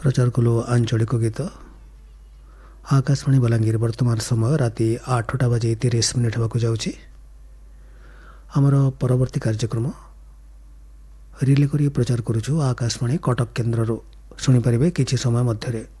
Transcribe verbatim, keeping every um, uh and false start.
प्रचार कलु आंचलिक गीत आकाशवाणी बलांगीर वर्तमान समय राति आठटा बजे तीस मिनिट होगा जाऊँगी। आमर परवर्ती कार्यक्रम रिले करी प्रचार करुछु आकाशवाणी कटक केन्द्र शुणिपारे किछि समय मध्य